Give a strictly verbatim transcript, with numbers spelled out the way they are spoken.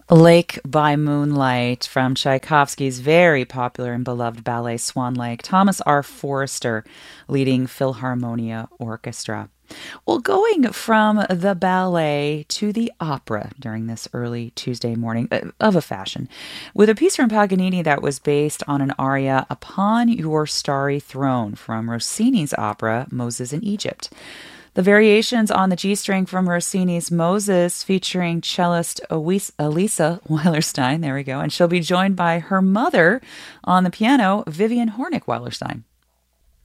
Lake by Moonlight from Tchaikovsky's very popular and beloved ballet Swan Lake. Thomas R. Forrester leading Philharmonia Orchestra. Well, going from the ballet to the opera during this early Tuesday morning, uh, of a fashion, with a piece from Paganini that was based on an aria, Upon Your Starry Throne, from Rossini's opera, Moses in Egypt. The variations on the G-string from Rossini's Moses, featuring cellist Elisa Weilerstein, there we go, and she'll be joined by her mother on the piano, Vivian Hornick Weilerstein.